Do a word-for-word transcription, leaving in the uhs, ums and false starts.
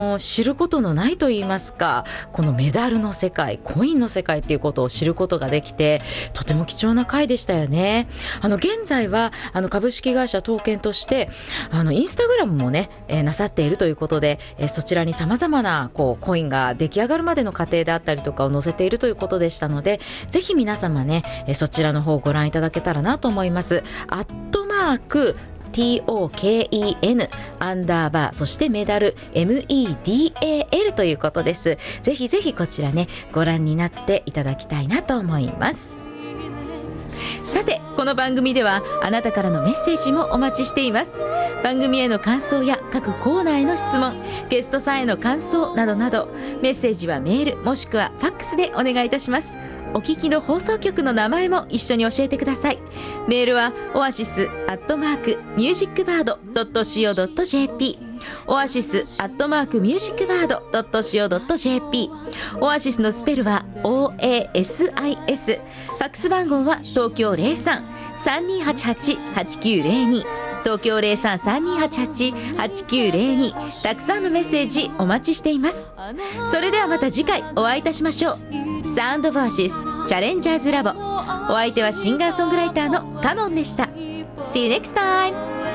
知ることのないと言いますか、このメダルの世界、コインの世界っていうことを知ることができて、とても貴重な回でしたよね。あの現在はあの株式会社東建としてあのインスタグラムもね、えー、なさっているということで、えー、そちらにさまざまなこうコインが出来上がるまでの過程であったりとかを載せているということでしたので、ぜひ皆様ね、えー、そちらの方をご覧いただけたらなと思います。アットマークトークン アンダーバー、そしてメダル メダル ということです。ぜひぜひこちらね、ご覧になっていただきたいなと思います。さて、この番組ではあなたからのメッセージもお待ちしています。番組への感想や各コーナーへの質問、ゲストさんへの感想などなど、メッセージはメールもしくはファックスでお願いいたします。お聞きの放送局の名前も一緒に教えてください。メールはオアシスアットマークミュージックバードドットシーオードットジェーピー、オアシスアットマークミュージックバードドットシーオードットジェーピー、オアシスのスペルは オーエーエスアイエス、ファックス番号は東京 ゼロさん さんにーはちはち はちきゅうゼロに、東京 ゼロさん さんにーはちはち はちきゅうゼロに、たくさんのメッセージお待ちしています。それではまた次回お会いいたしましょう。サウンドバーシスチャレンジャーズラボ、お相手はシンガーソングライターのカノンでした。 See you next time!